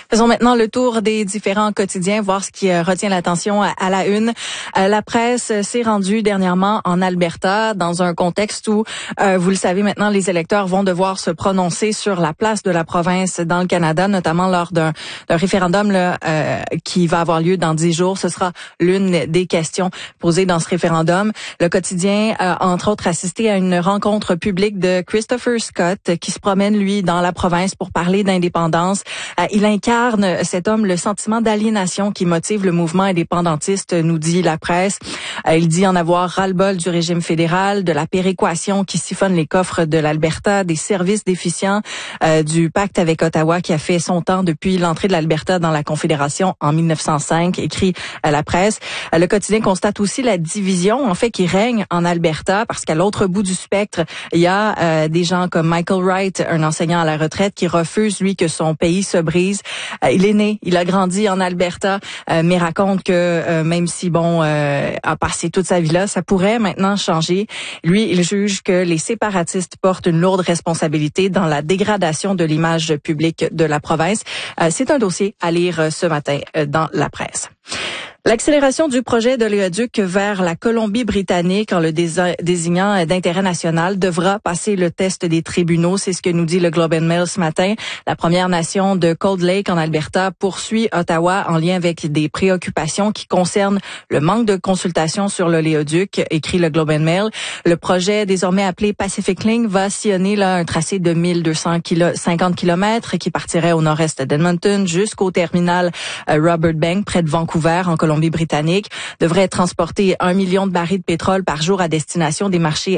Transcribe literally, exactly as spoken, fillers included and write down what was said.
Faisons maintenant le tour des différents quotidiens, voir ce qui euh, retient l'attention à, à la une. Euh, la presse s'est rendue dernièrement en Alberta dans un contexte où, euh, vous le savez maintenant, les électeurs vont devoir se prononcer sur la place de la province dans le Canada, notamment lors d'un, d'un référendum là, euh, qui va avoir lieu dans dix jours. Ce sera l'une des questions posées dans ce référendum. Le quotidien a, entre autres, assisté à une rencontre publique de Christopher Scott qui se promène, lui, dans la province pour parler d'indépendance. Euh, il incarne cet homme le sentiment d'aliénation qui motive le mouvement indépendantiste, nous dit la presse. Euh, il dit en avoir ras-le-bol du régime fédéral, de la péréquation qui siphonne les coffres de l'Alberta, des services déficients, euh, du pacte avec Ottawa qui a fait son temps depuis l'entrée de l'Alberta dans la Confédération en mille neuf cent cinq, écrit à la presse. Euh, le quotidien constate aussi la division, en fait, qui règne en Alberta parce qu'à l'autre bout du spectre, il y a euh, des gens comme Michael Wright, un enseignant à la retraite, qui refuse, lui, que son pays se brise. Euh, il est né, il a grandi en Alberta, euh, mais raconte que euh, même si, bon, euh, a passé toute sa vie là, ça pourrait maintenant changer. Lui, il juge que les séparatistes portent une lourde responsabilité dans la dégradation de l'image publique de la province. Euh, c'est un dossier à lire ce matin euh, dans la presse. L'accélération du projet d'oléoduc vers la Colombie-Britannique en le désignant d'intérêt national devra passer le test des tribunaux. C'est ce que nous dit le Globe and Mail ce matin. La Première Nation de Cold Lake en Alberta poursuit Ottawa en lien avec des préoccupations qui concernent le manque de consultation sur l'oléoduc, écrit le Globe and Mail. Le projet désormais appelé Pacific Link va sillonner là un tracé de mille deux cent cinquante kilomètres qui partirait au nord-est d'Edmonton jusqu'au terminal Robert Bank près de Vancouver en Colombie-Britannique, devrait transporter un million de barils de pétrole par jour à destination des marchés